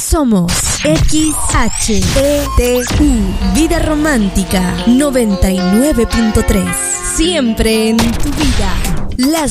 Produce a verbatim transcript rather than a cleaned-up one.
Somos X H E T U, Vida Romántica noventa y nueve punto tres. Siempre en tu vida. Las